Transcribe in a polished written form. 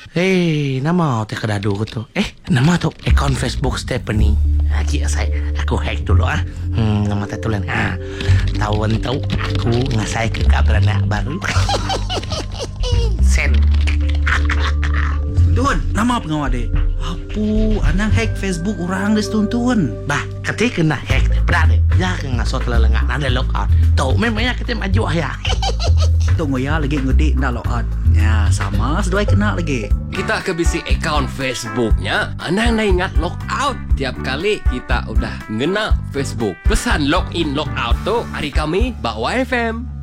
Hei, nama teh kedadu tu. Nama tu account Facebook Stephanie. Cik aku hack dulu nama teh tulen. Tahun tahu aku ngasai ke kak beranak baru. Sen. Tuan, nama pengawal deh. Apu, anang hack Facebook orang des tuan. Bah, ketika kena hack berada. Ya ngasot lelengak nada lockout. Tahu memangnya kita maju ya. Tunggu ya lagi ngedik ndak load. Ya, sama sesuai kena lagi. Kita ke bisi account Facebooknya. Anang na ingat lockout. Tiap kali kita udah ngena Facebook. Pesan login lockout tuh hari kami Bakwa FM.